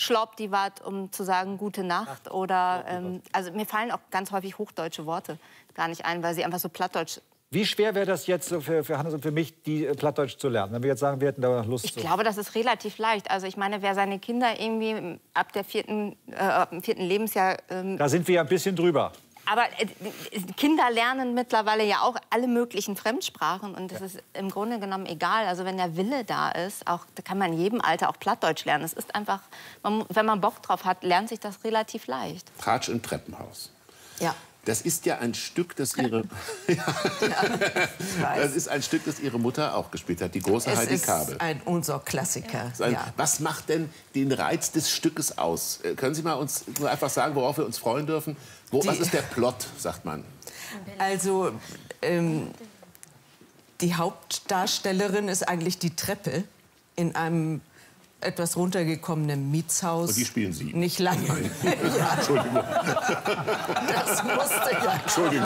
Schlopp die wat, um zu sagen gute Nacht. Oder, also mir fallen auch ganz häufig hochdeutsche Worte gar nicht ein, weil sie einfach so plattdeutsch. Wie schwer wäre das jetzt für Hannes und für mich, die Plattdeutsch zu lernen? Wenn wir jetzt sagen, wir hätten da Lust Ich zu. glaube, das ist relativ leicht. Also ich meine, wer seine Kinder irgendwie ab dem vierten Lebensjahr... Da sind wir ja ein bisschen drüber. Aber Kinder lernen mittlerweile ja auch alle möglichen Fremdsprachen. Und das ist im Grunde genommen egal. Also wenn der Wille da ist, da kann man in jedem Alter auch Plattdeutsch lernen. Es ist einfach, wenn man Bock drauf hat, lernt sich das relativ leicht. Tratsch im Treppenhaus. Ja. Das ist ja ein Stück, das ihre das ist ein Stück, das ihre Mutter auch gespielt hat, die große Heidi Kabel. Es ist ein unser Klassiker. Was macht denn den Reiz des Stückes aus? Können Sie mal uns nur einfach sagen, worauf wir uns freuen dürfen? Was ist der Plot, sagt man? Also die Hauptdarstellerin ist eigentlich die Treppe in einem etwas runtergekommenen Mietshaus. Und die spielen Sie? Nicht lange. Ja. Entschuldigung. Das musste ja. Entschuldigung.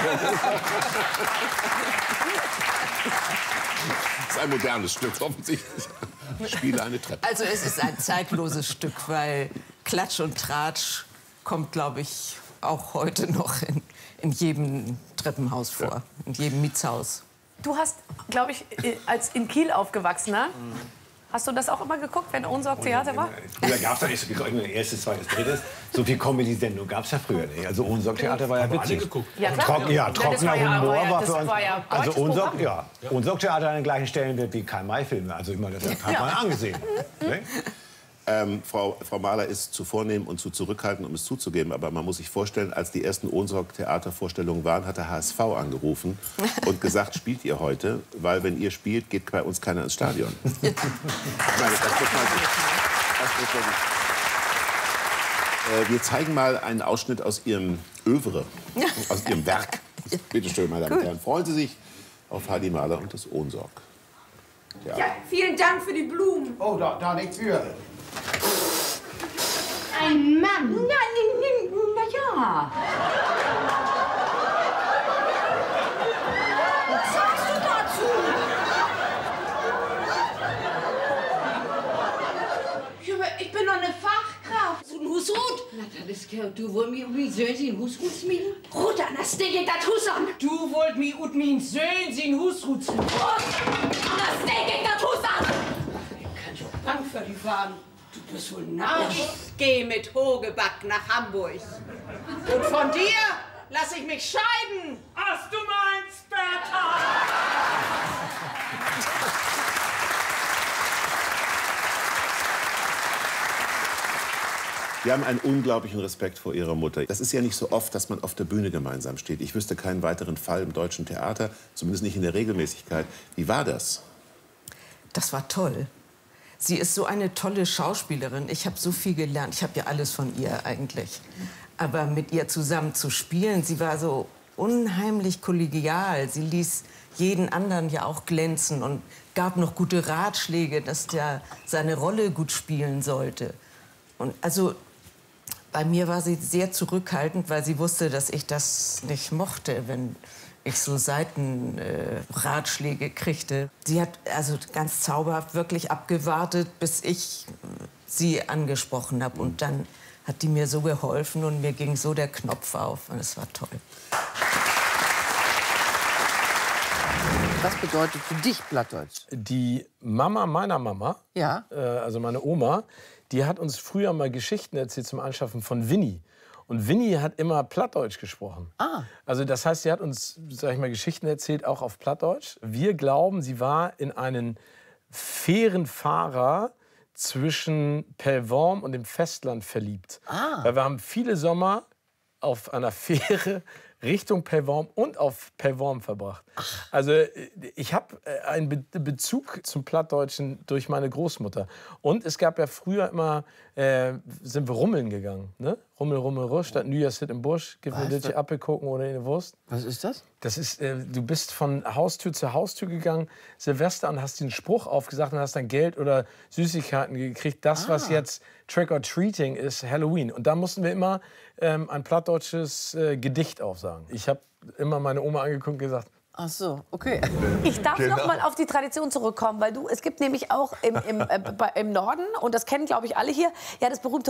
Das ist ein modernes Stück, offensichtlich. Ich spiele eine Treppe. Also es ist ein zeitloses Stück, weil Klatsch und Tratsch kommt, glaube ich, auch heute noch in jedem Treppenhaus vor, in jedem Mietshaus. Du hast, glaube ich, als in Kiel aufgewachsener. Hast du das auch immer geguckt, wenn Ohnsorg Theater war? Früher gab es ja nicht so viel, erstes, zweites, drittes. So viel Comedy-Sendung gab es ja früher nicht. Also Ohnsorg Theater war ja witzig. Ja, klar. Trockener Humor war für uns. Also Ohnsorg Theater an den gleichen Stellenwert wie Karl-May-Filme. Also ich meine, das hat man angesehen. Ne? Frau Mahler ist zu vornehm und zu zurückhaltend, um es zuzugeben. Aber man muss sich vorstellen, als die ersten Ohnsorg-Theatervorstellungen waren, hat der HSV angerufen und gesagt, spielt ihr heute? Weil wenn ihr spielt, geht bei uns keiner ins Stadion. Ich meine, wir zeigen mal einen Ausschnitt aus Ihrem Övre, aus Ihrem Werk. Bitte schön, meine Damen und Herren. Freuen Sie sich auf Heidi Mahler und das Ohnsorg. Ja, vielen Dank für die Blumen. Oh, da nichts für. Ein Mann? Na ja. Was sagst du dazu? Ja, aber ich bin doch eine Fachkraft. So ein Husut? Na, das ist klar. Du wollt mir wie Söhn sie ein Husrut smieden? Ruder, das Ding in das Hus an. Du wollt mir und mein Söhn sie ein Husrut smieden? Das Ding in das Hus an. Ich kann schon Bank für die fahren. Du bist wohl narrisch. Ich geh mit Hogeback nach Hamburg. Und von dir lass ich mich scheiden. Hast du meinst, Bertha? Wir haben einen unglaublichen Respekt vor Ihrer Mutter. Das ist ja nicht so oft, dass man auf der Bühne gemeinsam steht. Ich wüsste keinen weiteren Fall im deutschen Theater, zumindest nicht in der Regelmäßigkeit. Wie war das? Das war toll. Sie ist so eine tolle Schauspielerin. Ich habe so viel gelernt. Ich habe ja alles von ihr eigentlich. Aber mit ihr zusammen zu spielen, sie war so unheimlich kollegial. Sie ließ jeden anderen ja auch glänzen und gab noch gute Ratschläge, dass der seine Rolle gut spielen sollte. Und also bei mir war sie sehr zurückhaltend, weil sie wusste, dass ich das nicht mochte, wenn ich so Seitenratschläge kriegte. Sie hat also ganz zauberhaft wirklich abgewartet, bis ich sie angesprochen habe. Und dann hat die mir so geholfen und mir ging so der Knopf auf. Und es war toll. Was bedeutet für dich Plattdeutsch? Die Mama meiner Mama, ja? Also meine Oma, die hat uns früher mal Geschichten erzählt zum Anschaffen von Winnie. Und Winnie hat immer Plattdeutsch gesprochen. Ah. Also das heißt, sie hat uns, sag ich mal, Geschichten erzählt, auch auf Plattdeutsch. Wir glauben, sie war in einen Fährenfahrer zwischen Pellworm und dem Festland verliebt. Ah. Weil wir haben viele Sommer auf einer Fähre Richtung Pellworm und auf Pellworm verbracht. Ach. Also ich habe einen Bezug zum Plattdeutschen durch meine Großmutter. Und es gab ja früher immer, sind wir rummeln gegangen. Ne? Rummel, rummel, rusch, statt Nüja sit im Busch, gib mir dich Apfel gucken oder eine Wurst. Was ist das? Das ist, du bist von Haustür zu Haustür gegangen, Silvester, und hast den Spruch aufgesagt und hast dann Geld oder Süßigkeiten gekriegt. Das, was jetzt Trick or Treating ist, Halloween. Und da mussten wir immer ein plattdeutsches Gedicht aufsagen. Ich habe immer meine Oma angeguckt und gesagt, ach so, okay. Ich darf noch mal auf die Tradition zurückkommen, weil es gibt nämlich auch im Norden, und das kennen, glaube ich, alle hier, ja, das berühmte